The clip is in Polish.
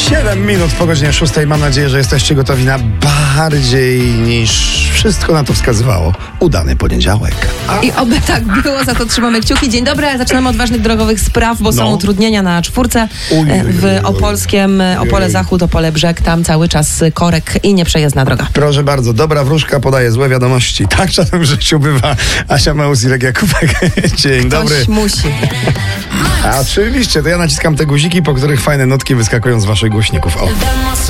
7 minut po godzinie 6. Mam nadzieję, że jesteście gotowi na bardziej niż wszystko na to wskazywało udany poniedziałek. I oby tak było, za to trzymamy kciuki. Dzień dobry, zaczynamy od ważnych drogowych spraw, bo są utrudnienia na czwórce w Opolskiem, Opole Zachód, Opole Brzeg, tam cały czas korek i nieprzejezdna droga. Proszę bardzo, dobra wróżka podaje złe wiadomości. Tak czasem w życiu bywa. Asia Małus i Legia Kubek. Dzień dobry. Ktoś musi. A oczywiście, to ja naciskam te guziki, po których fajne notki wyskakują z waszych głośników. O.